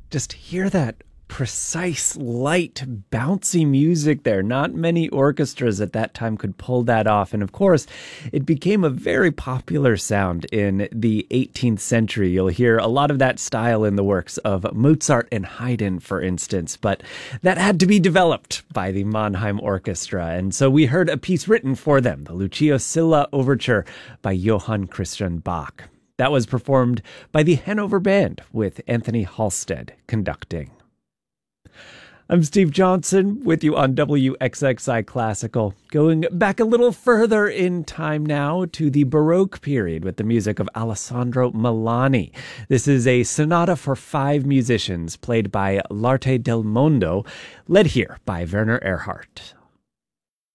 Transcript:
Just hear that precise, light, bouncy music there. Not many orchestras at that time could pull that off. And of course, it became a very popular sound in the 18th century. You'll hear a lot of that style in the works of Mozart and Haydn, for instance. But that had to be developed by the Mannheim Orchestra. And so we heard a piece written for them, the Lucio Silla Overture by Johann Christian Bach. That was performed by the Hanover Band with Anthony Halstead conducting. I'm Steve Johnson with you on WXXI Classical, going back a little further in time now to the Baroque period with the music of Alessandro Milani. This is a sonata for 5 musicians played by L'Arte del Mondo, led here by Werner Erhardt.